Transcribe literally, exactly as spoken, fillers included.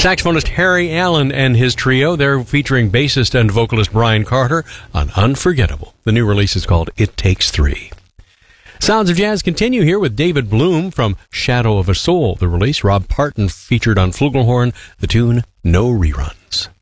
Saxophonist Harry Allen and his trio, they're featuring bassist and vocalist Brian Carter on Unforgettable. The new release is called It Takes Three. Sounds of Jazz continue here with David Bloom from Shadow of a Soul. The release, Rob Parton featured on flugelhorn, the tune No Reruns.